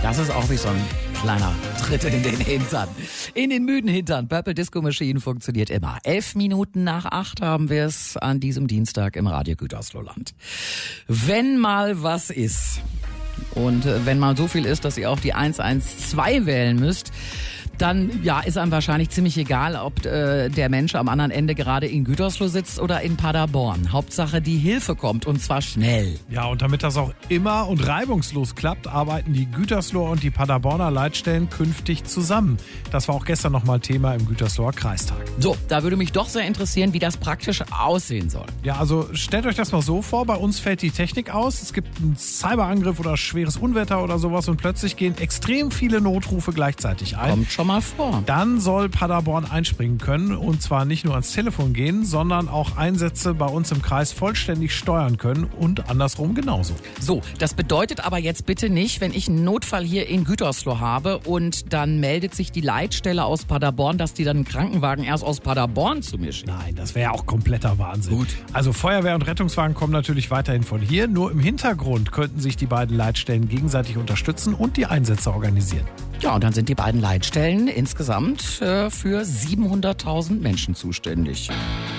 Das ist auch wie so ein kleiner Tritt in den Hintern. In den müden Hintern. Purple Disco Machine funktioniert immer. 8:11 haben wir es an diesem Dienstag im Radio Gütersloh-Land. Wenn mal was ist und wenn mal so viel ist, dass ihr auch die 112 wählen müsst, dann ist einem wahrscheinlich ziemlich egal, ob der Mensch am anderen Ende gerade in Gütersloh sitzt oder in Paderborn. Hauptsache, die Hilfe kommt und zwar schnell. Ja, und damit das auch immer und reibungslos klappt, arbeiten die Gütersloher und die Paderborner Leitstellen künftig zusammen. Das war auch gestern nochmal Thema im Gütersloher Kreistag. So, da würde mich doch sehr interessieren, wie das praktisch aussehen soll. Ja, also stellt euch das mal so vor, bei uns fällt die Technik aus, es gibt einen Cyberangriff oder schweres Unwetter oder sowas und plötzlich gehen extrem viele Notrufe gleichzeitig ein. Kommt schon mal vor. Dann soll Paderborn einspringen können und zwar nicht nur ans Telefon gehen, sondern auch Einsätze bei uns im Kreis vollständig steuern können und andersrum genauso. So, das bedeutet aber jetzt bitte nicht, wenn ich einen Notfall hier in Gütersloh habe und dann meldet sich die Leitstelle aus Paderborn, dass die dann einen Krankenwagen erst aus Paderborn zu mir schicken. Nein, das wäre ja auch kompletter Wahnsinn. Gut. Also Feuerwehr und Rettungswagen kommen natürlich weiterhin von hier, nur im Hintergrund könnten sich die beiden Leitstellen gegenseitig unterstützen und die Einsätze organisieren. Ja, und dann sind die beiden Leitstellen insgesamt für 700.000 Menschen zuständig.